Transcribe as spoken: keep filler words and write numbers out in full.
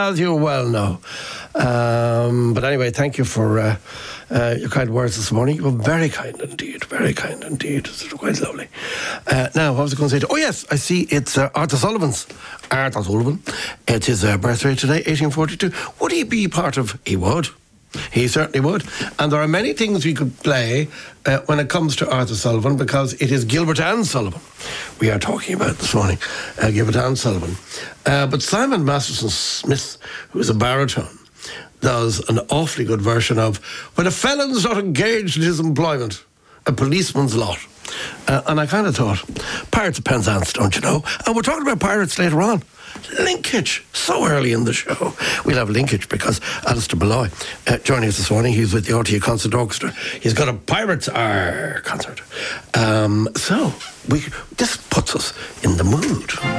as you well know. Um, but anyway, thank you for uh, uh, your kind words this morning. You were very kind indeed, very kind indeed. It's quite lovely. Uh, now, what was I going to say? To, oh yes, I see it's uh, Arthur Sullivan's. Arthur Sullivan. It's his uh, birthday today, eighteen forty-two. Would he be part of? He would. He certainly would. And there are many things we could play uh, when it comes to Arthur Sullivan, because it is Gilbert Ann Sullivan we are talking about this morning. Uh, Gilbert Ann Sullivan. Uh, but Simon Masterson Smith, who is a baritone, does an awfully good version of When a Felon's Not Engaged in His Employment, a Policeman's Lot. Uh, and I kind of thought, Pirates of Penzance, don't you know? And we're talking about pirates later on. Linkage, so early in the show. We'll have linkage because Alistair Malloy uh, joining us this morning. He's with the R T A Concert Orchestra. He's got a Pirates Are concert. Um, so, we this puts us in the mood.